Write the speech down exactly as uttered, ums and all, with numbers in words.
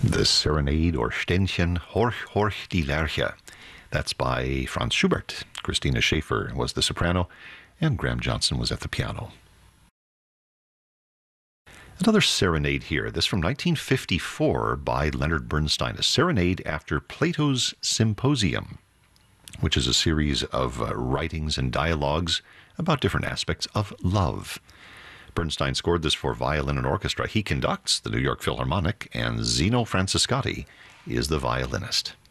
The Serenade or Ständchen, Horch, Horch die Lerche. That's by Franz Schubert. Christina Schaefer was the soprano, and Graham Johnson was at the piano. Another serenade here, this from nineteen fifty-four by Leonard Bernstein, a serenade after Plato's Symposium, which is a series of uh, writings and dialogues about different aspects of love. Bernstein scored this for violin and orchestra. He conducts the New York Philharmonic, and Zeno Francescatti is the violinist.